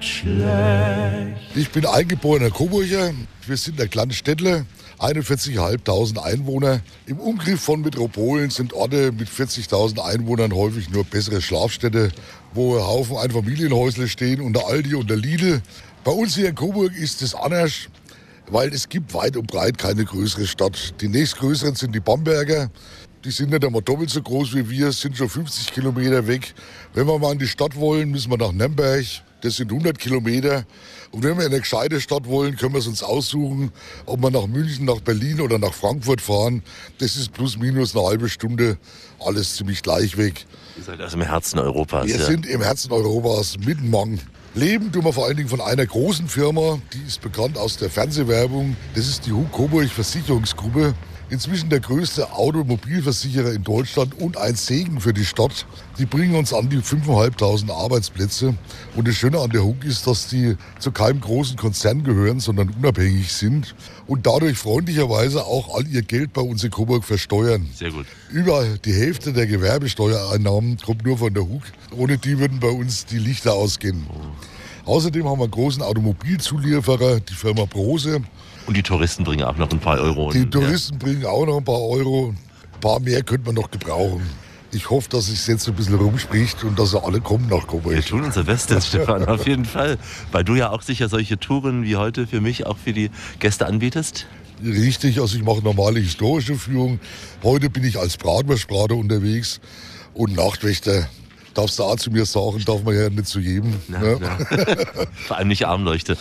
nicht schlecht. Ich bin eingeborener Coburger. Wir sind ein kleines Städtler, 41.500 Einwohner. Im Umgriff von Metropolen sind Orte mit 40.000 Einwohnern häufig nur bessere Schlafstädte, wo ein Haufen Einfamilienhäusle stehen und der Aldi und der Lidl. Bei uns hier in Coburg ist es anders, weil es gibt weit und breit keine größere Stadt. Die nächstgrößeren sind die Bamberger. Die sind nicht einmal doppelt so groß wie wir, sind schon 50 Kilometer weg. Wenn wir mal in die Stadt wollen, müssen wir nach Nürnberg. Das sind 100 Kilometer. Und wenn wir in eine gescheite Stadt wollen, können wir es uns aussuchen, ob wir nach München, nach Berlin oder nach Frankfurt fahren. Das ist plus minus eine halbe Stunde, alles ziemlich gleich weg. Ihr seid also im Herzen Europas. Wir sind im Herzen Europas, mitten. Leben tun wir vor allen Dingen von einer großen Firma, die ist bekannt aus der Fernsehwerbung. Das ist die HUK Coburg Versicherungsgruppe. Inzwischen der größte Automobilversicherer in Deutschland und ein Segen für die Stadt. Die bringen uns an die 5.500 Arbeitsplätze. Und das Schöne an der HUK ist, dass die zu keinem großen Konzern gehören, sondern unabhängig sind und dadurch freundlicherweise auch all ihr Geld bei uns in Coburg versteuern. Sehr gut. Über die Hälfte der Gewerbesteuereinnahmen kommt nur von der HUK. Ohne die würden bei uns die Lichter ausgehen. Außerdem haben wir einen großen Automobilzulieferer, die Firma Brose. Und die Touristen bringen auch noch ein paar Euro. Die Touristen bringen auch noch ein paar Euro. Ein paar mehr könnte man noch gebrauchen. Ich hoffe, dass es jetzt ein bisschen rumspricht und dass sie alle kommen nach Coburg. Wir tun unser Bestes, Stefan, auf jeden Fall. Weil du ja auch sicher solche Touren wie heute für mich auch für die Gäste anbietest. Richtig, also ich mache normale historische Führung. Heute bin ich als Bratwurstbrater unterwegs und Nachtwächter. Darfst du auch zu mir sagen, darf man ja nicht zu jedem. Na. Vor allem nicht Armleuchte.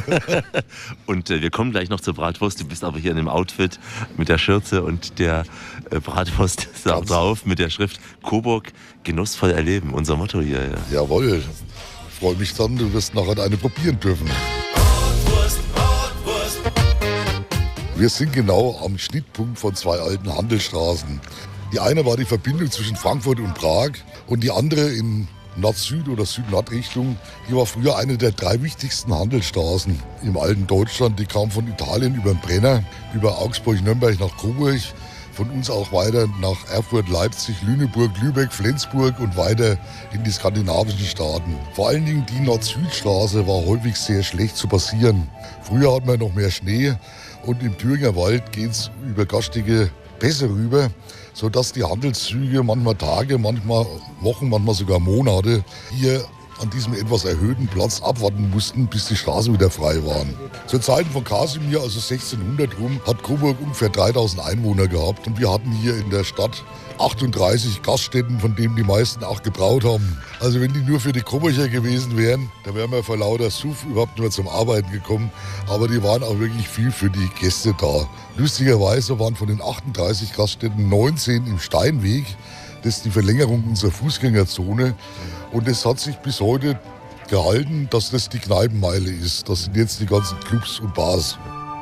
Und wir kommen gleich noch zur Bratwurst. Du bist aber hier in dem Outfit mit der Schürze und der Bratwurst ist auch drauf mit der Schrift Coburg genussvoll erleben. Unser Motto hier. Ja. Jawohl. Ich freue mich dann, du wirst nachher eine probieren dürfen. Bratwurst, Bratwurst. Wir sind genau am Schnittpunkt von zwei alten Handelsstraßen. Die eine war die Verbindung zwischen Frankfurt und Prag und die andere in Nord-Süd- oder Süd-Nord-Richtung. Die war früher eine der 3 wichtigsten Handelsstraßen im alten Deutschland. Die kam von Italien über den Brenner, über Augsburg, Nürnberg nach Coburg, von uns auch weiter nach Erfurt, Leipzig, Lüneburg, Lübeck, Flensburg und weiter in die skandinavischen Staaten. Vor allen Dingen die Nord-Süd-Straße war häufig sehr schlecht zu passieren. Früher hatten wir noch mehr Schnee und im Thüringer Wald geht es über garstige Pässe rüber, sodass die Handelszüge manchmal Tage, manchmal Wochen, manchmal sogar Monate hier an diesem etwas erhöhten Platz abwarten mussten, bis die Straßen wieder frei waren. Zu Zeiten von Kasimir, also 1600 rum, hat Coburg ungefähr 3000 Einwohner gehabt und wir hatten hier in der Stadt 38 Gaststätten, von denen die meisten auch gebraut haben. Also wenn die nur für die Coburger gewesen wären, dann wären wir vor lauter Suff überhaupt nur zum Arbeiten gekommen. Aber die waren auch wirklich viel für die Gäste da. Lustigerweise waren von den 38 Gaststätten 19 im Steinweg. Das ist die Verlängerung unserer Fußgängerzone. Und es hat sich bis heute gehalten, dass das die Kneipenmeile ist. Das sind jetzt die ganzen Clubs und Bars.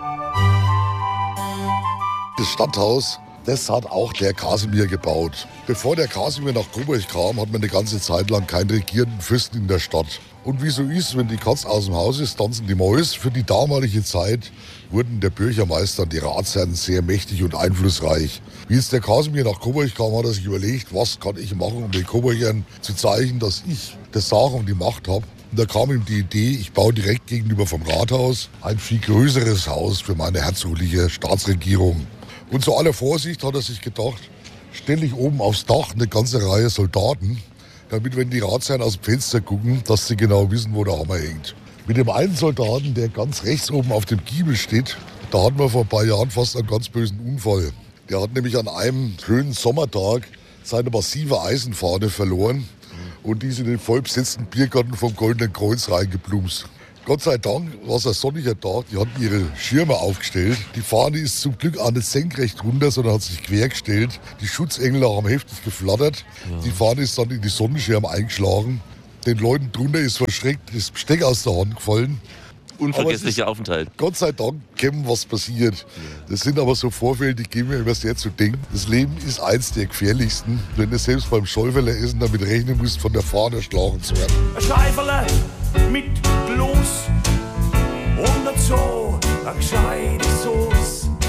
Das Stadthaus, das hat auch der Kasimir gebaut. Bevor der Kasimir nach Coburg kam, hat man eine ganze Zeit lang keinen regierenden Fürsten in der Stadt. Und wie so ist, wenn die Katz aus dem Haus ist, tanzen die Mäuse. Für die damalige Zeit wurden der Bürgermeister und die Ratsherren sehr mächtig und einflussreich. Wie jetzt der Kasimir nach Coburg kam, hat er sich überlegt, was kann ich machen, um den Coburgern zu zeigen, dass ich das Sagen und die Macht habe. Und da kam ihm die Idee, ich baue direkt gegenüber vom Rathaus ein viel größeres Haus für meine herzogliche Staatsregierung. Und zu aller Vorsicht hat er sich gedacht, stelle ich oben aufs Dach eine ganze Reihe Soldaten, damit, wenn die Ratsherren aus dem Fenster gucken, dass sie genau wissen, wo der Hammer hängt. Mit dem einen Soldaten, der ganz rechts oben auf dem Giebel steht, da hatten wir vor ein paar Jahren fast einen ganz bösen Unfall. Der hat nämlich an einem schönen Sommertag seine massive Eisenfahne verloren und die ist in den vollbesetzten Biergarten vom Goldenen Kreuz reingeplumst. Gott sei Dank war es ein sonniger Tag, die hatten ihre Schirme aufgestellt. Die Fahne ist zum Glück auch nicht senkrecht runter, sondern hat sich quergestellt. Die Schutzengel haben heftig geflattert. Ja. Die Fahne ist dann in die Sonnenschirme eingeschlagen. Den Leuten drunter ist verschreckt das Besteck aus der Hand gefallen. Unvergesslicher Aufenthalt. Gott sei Dank kennen, was passiert. Das sind aber so Vorfälle, die geben mir immer sehr zu denken. Das Leben ist eins der gefährlichsten. Wenn du selbst beim Schäuferler essen damit rechnen musst, von der Fahne erschlagen zu werden. Ein Schleiferle mit Gloss und dazu eine gescheite Sauce. Damit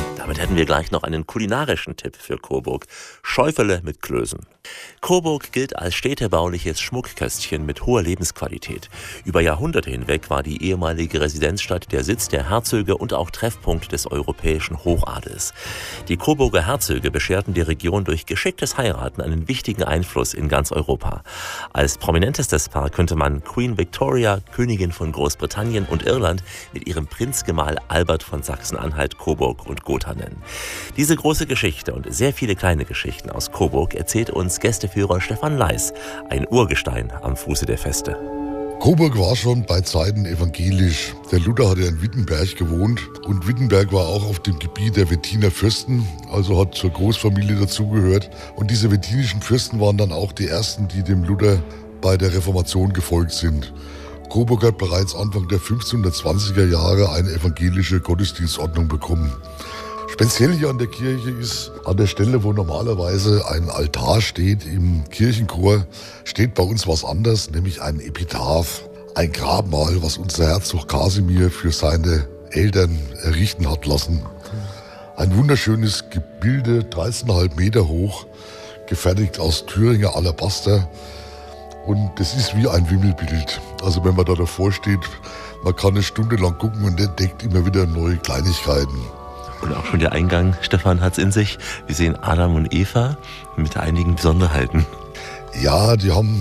hätten wir gleich noch einen kulinarischen Tipp für Coburg. Schäufele mit Klößen. Coburg gilt als städtebauliches Schmuckkästchen mit hoher Lebensqualität. Über Jahrhunderte hinweg war die ehemalige Residenzstadt der Sitz der Herzöge und auch Treffpunkt des europäischen Hochadels. Die Coburger Herzöge bescherten der Region durch geschicktes Heiraten einen wichtigen Einfluss in ganz Europa. Als prominentestes Paar könnte man Queen Victoria, Königin von Großbritannien und Irland, mit ihrem Prinzgemahl Albert von Sachsen-Anhalt, Coburg und Gotha nennen. Diese große Geschichte und sehr viele kleine Geschichten aus Coburg erzählt uns Gästeführer Stefan Leis, ein Urgestein am Fuße der Feste. Coburg war schon bei Zeiten evangelisch. Der Luther hatte in Wittenberg gewohnt und Wittenberg war auch auf dem Gebiet der Wettiner Fürsten, also hat zur Großfamilie dazugehört. Und diese wettinischen Fürsten waren dann auch die ersten, die dem Luther bei der Reformation gefolgt sind. Coburg hat bereits Anfang der 1520er Jahre eine evangelische Gottesdienstordnung bekommen. Speziell hier an der Kirche ist, an der Stelle, wo normalerweise ein Altar steht im Kirchenchor, steht bei uns was anderes, nämlich ein Epitaph, ein Grabmal, was unser Herzog Kasimir für seine Eltern errichten hat lassen. Ein wunderschönes Gebilde, 13,5 Meter hoch, gefertigt aus Thüringer Alabaster. Und das ist wie ein Wimmelbild. Also wenn man da davor steht, man kann eine Stunde lang gucken und entdeckt immer wieder neue Kleinigkeiten. Und auch schon der Eingang, Stefan, hat's in sich. Wir sehen Adam und Eva mit einigen Besonderheiten. Ja,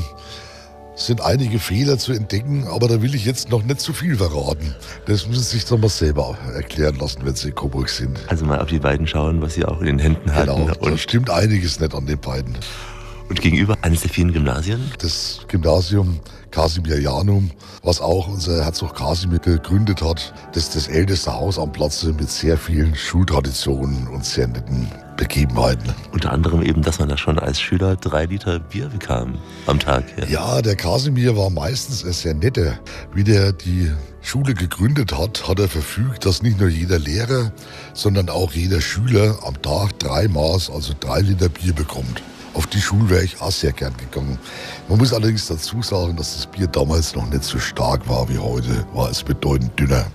sind einige Fehler zu entdecken, aber da will ich jetzt noch nicht zu viel verraten. Das müssen Sie sich dann mal selber erklären lassen, wenn Sie in Coburg sind. Also mal auf die beiden schauen, was sie auch in den Händen halten. Genau, da stimmt einiges nicht an den beiden. Und gegenüber eines der vielen Gymnasien? Das Gymnasium Casimirianum, was auch unser Herzog Kasimir gegründet hat, das ist das älteste Haus am Platze mit sehr vielen Schultraditionen und sehr netten Begebenheiten. Unter anderem eben, dass man da schon als Schüler 3 Liter Bier bekam am Tag. Ja, der Kasimir war meistens ein sehr netter. Wie der die Schule gegründet hat, hat er verfügt, dass nicht nur jeder Lehrer, sondern auch jeder Schüler am Tag 3 Maß, also 3 Liter Bier bekommt. Auf die Schule wäre ich auch sehr gern gegangen. Man muss allerdings dazu sagen, dass das Bier damals noch nicht so stark war wie heute, war es bedeutend dünner.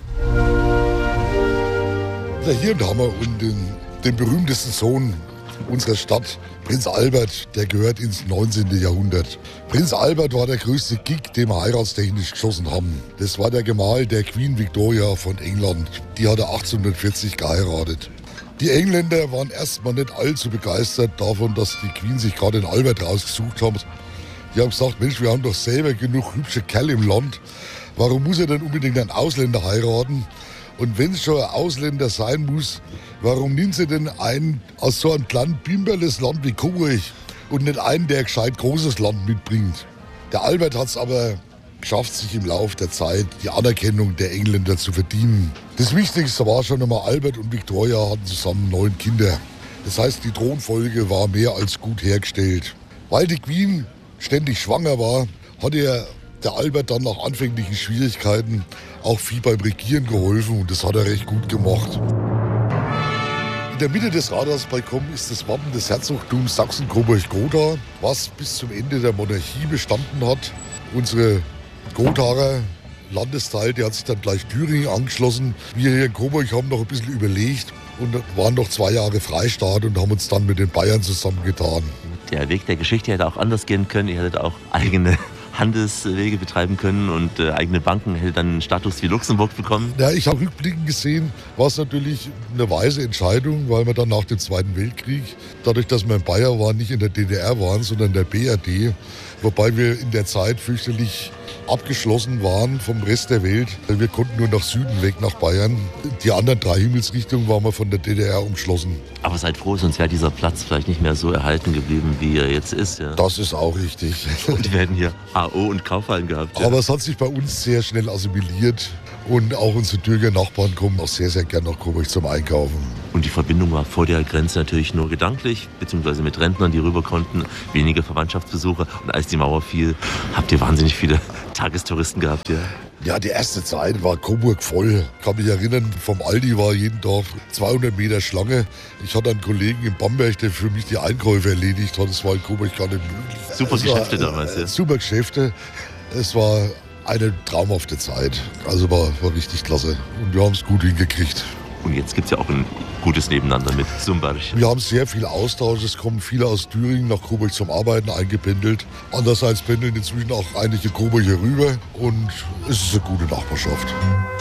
Hier haben wir den berühmtesten Sohn unserer Stadt, Prinz Albert, der gehört ins 19. Jahrhundert. Prinz Albert war der größte Gig, den wir heiratstechnisch geschossen haben. Das war der Gemahl der Queen Victoria von England. Die hat er 1840 geheiratet. Die Engländer waren erstmal nicht allzu begeistert davon, dass die Queen sich gerade den Albert rausgesucht hat. Die haben gesagt, Mensch, wir haben doch selber genug hübsche Kerle im Land. Warum muss er denn unbedingt einen Ausländer heiraten? Und wenn es schon ein Ausländer sein muss, warum nimmt sie denn einen aus so einem kleinen bimberles Land wie Coburg und nicht einen, der gescheit großes Land mitbringt? Der Albert hat es aber geschafft, sich im Laufe der Zeit die Anerkennung der Engländer zu verdienen. Das Wichtigste war schon einmal, Albert und Victoria hatten zusammen 9 Kinder. Das heißt, die Thronfolge war mehr als gut hergestellt. Weil die Queen ständig schwanger war, hat ihr der Albert dann nach anfänglichen Schwierigkeiten auch viel beim Regieren geholfen und das hat er recht gut gemacht. In der Mitte des Rathausbalkons ist das Wappen des Herzogtums Sachsen-Coburg-Gotha, was bis zum Ende der Monarchie bestanden hat. Unsere Gothaer Landesteil, der hat sich dann gleich Thüringen angeschlossen. Wir hier in Coburg haben noch ein bisschen überlegt und waren noch 2 Jahre Freistaat und haben uns dann mit den Bayern zusammengetan. Der Weg der Geschichte hätte auch anders gehen können. Ihr hättet auch eigene Handelswege betreiben können und eigene Banken hätte dann einen Status wie Luxemburg bekommen. Ja, ich habe rückblickend gesehen, war es natürlich eine weise Entscheidung, weil wir dann nach dem Zweiten Weltkrieg, dadurch, dass wir in Bayern waren, nicht in der DDR waren, sondern in der BRD, wobei wir in der Zeit fürchterlich abgeschlossen waren vom Rest der Welt. Wir konnten nur nach Süden weg, nach Bayern. Die anderen 3 Himmelsrichtungen waren wir von der DDR umschlossen. Aber seid froh, sonst wäre dieser Platz vielleicht nicht mehr so erhalten geblieben, wie er jetzt ist. Ja? Das ist auch richtig. Und wir hätten hier AO und Kaufhallen gehabt. Ja? Aber es hat sich bei uns sehr schnell assimiliert. Und auch unsere Thüringer Nachbarn kommen auch sehr, sehr gern nach Coburg zum Einkaufen. Und die Verbindung war vor der Grenze natürlich nur gedanklich, beziehungsweise mit Rentnern, die rüber konnten, wenige Verwandtschaftsbesuche. Und als die Mauer fiel, habt ihr wahnsinnig viele Tagestouristen gehabt, ja? Ja, die erste Zeit war Coburg voll. Ich kann mich erinnern, vom Aldi war jeden Tag 200 Meter Schlange. Ich hatte einen Kollegen in Bamberg, der für mich die Einkäufe erledigt hat. Das war in Coburg gar nicht möglich. Super Geschäfte damals, ja? Super Geschäfte. Es war eine traumhafte Zeit. Also war richtig klasse. Und wir haben es gut hingekriegt. Und jetzt gibt es ja auch ein gutes Nebeneinander mit Sumberg. Wir haben sehr viel Austausch. Es kommen viele aus Thüringen nach Coburg zum Arbeiten eingependelt. Andererseits pendeln inzwischen auch einige Coburger rüber. Und es ist eine gute Nachbarschaft.